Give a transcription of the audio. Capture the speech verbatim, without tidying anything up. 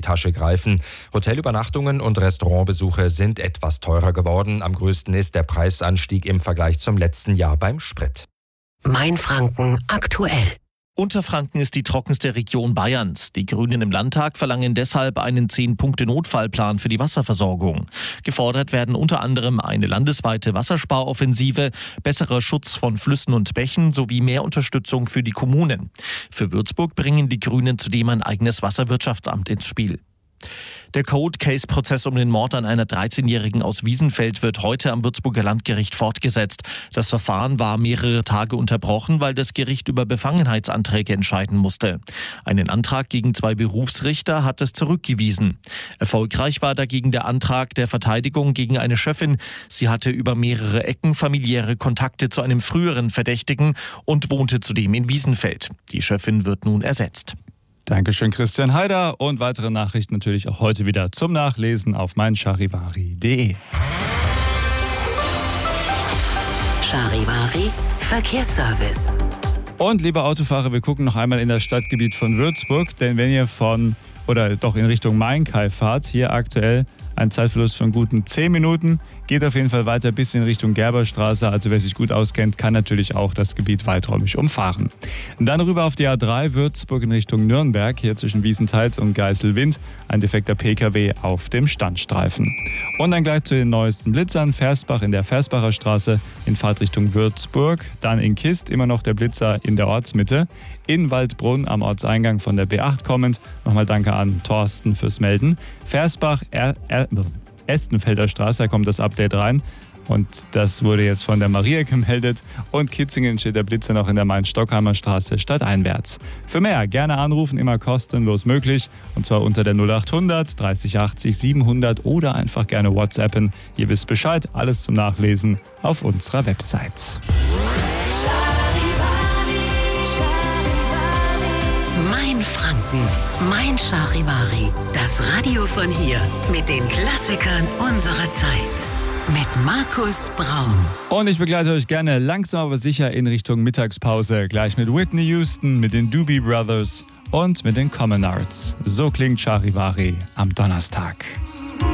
Tasche greifen. Hotelübernachtungen und Restaurantbesuche sind etwas teurer geworden. Am größten ist der Preisanstieg im Vergleich zum letzten Jahr beim Sprit. Mainfranken aktuell. Unterfranken ist die trockenste Region Bayerns. Die Grünen im Landtag verlangen deshalb einen zehn-Punkte-Notfallplan für die Wasserversorgung. Gefordert werden unter anderem eine landesweite Wassersparoffensive, besserer Schutz von Flüssen und Bächen sowie mehr Unterstützung für die Kommunen. Für Würzburg bringen die Grünen zudem ein eigenes Wasserwirtschaftsamt ins Spiel. Der Cold-Case-Prozess um den Mord an einer dreizehnjährigen aus Wiesenfeld wird heute am Würzburger Landgericht fortgesetzt. Das Verfahren war mehrere Tage unterbrochen, weil das Gericht über Befangenheitsanträge entscheiden musste. Einen Antrag gegen zwei Berufsrichter hat es zurückgewiesen. Erfolgreich war dagegen der Antrag der Verteidigung gegen eine Schöffin. Sie hatte über mehrere Ecken familiäre Kontakte zu einem früheren Verdächtigen und wohnte zudem in Wiesenfeld. Die Schöffin wird nun ersetzt. Dankeschön, Christian Haider. Und weitere Nachrichten natürlich auch heute wieder zum Nachlesen auf meincharivari punkt de. Charivari Verkehrsservice. Und liebe Autofahrer, wir gucken noch einmal in das Stadtgebiet von Würzburg, denn wenn ihr von oder doch in Richtung Mainkai fahrt, hier aktuell ein Zeitverlust von guten zehn Minuten, geht auf jeden Fall weiter bis in Richtung Gerberstraße. Also wer sich gut auskennt, kann natürlich auch das Gebiet weiträumig umfahren. Dann rüber auf die A drei Würzburg in Richtung Nürnberg, hier zwischen Wiesenthal und Geiselwind, ein defekter P K W auf dem Standstreifen. Und dann gleich zu den neuesten Blitzern. Versbach in der Versbacher Straße in Fahrtrichtung Würzburg, dann in Kist immer noch der Blitzer in der Ortsmitte, in Waldbrunn am Ortseingang von der B acht kommend. Nochmal danke an Thorsten fürs Melden. Versbach, er, er, Estenfelder Straße, da kommt das Update rein. Und das wurde jetzt von der Maria gemeldet. Und Kitzingen steht der Blitzer noch in der Main-Stockheimer Straße stadteinwärts. Für mehr gerne anrufen, immer kostenlos möglich. Und zwar unter der null achthundert dreißig achtzig siebenhundert oder einfach gerne WhatsAppen. Ihr wisst Bescheid, alles zum Nachlesen auf unserer Website. Mainfranken, Mein Charivari. Das Radio von hier mit den Klassikern unserer Zeit. Mit Markus Braun. Und ich begleite euch gerne langsam aber sicher in Richtung Mittagspause. Gleich mit Whitney Houston, mit den Doobie Brothers und mit den Common Arts. So klingt Charivari am Donnerstag.